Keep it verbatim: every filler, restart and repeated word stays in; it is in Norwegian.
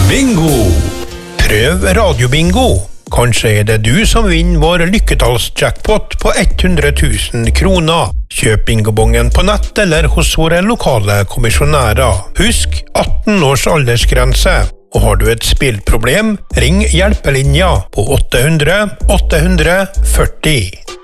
Bingo! Prøv radiobingo. Kanskje er det du som vinner vår lykketallsjackpot på hundre tusen kroner. Kjøp bingobongen på nett eller hos våre lokale kommisjonærer. Husk atten års aldersgrense. Og har du et spillproblem, ring hjelpelinja på åtte hundre åtte hundre førti.